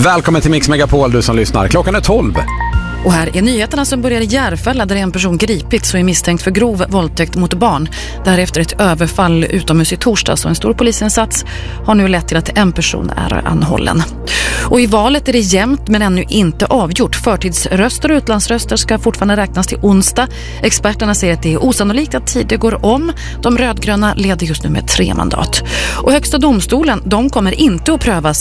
Välkommen till Mix Megapol, du som lyssnar. Klockan är 12. Och här är nyheterna som börjar i Järfälla där en person gripits och är misstänkt för grov våldtäkt mot barn. Därefter ett överfall utomhus i torsdags och en stor polisinsats har nu lett till att en person är anhållen. Och i valet är det jämnt men ännu inte avgjort. Förtidsröster och utlandsröster ska fortfarande räknas till onsdag. Experterna säger att det är osannolikt att tider går om. De rödgröna leder just nu med 3 mandat. Och högsta domstolen, de kommer inte att pröva